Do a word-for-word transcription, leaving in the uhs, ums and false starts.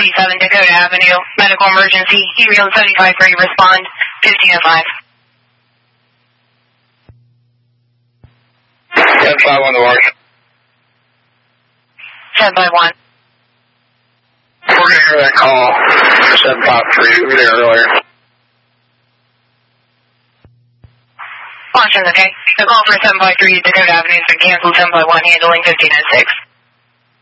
forty-seven Dakota Avenue, medical emergency, Helium seventy-five three, respond, fifteen oh five. seven five one to Marsh. seven five one. We're going to hear that call, seven five three, we were there earlier. Launch okay. The call for seven five three Dakota Avenue has been canceled, seven five one handling fifteen oh six.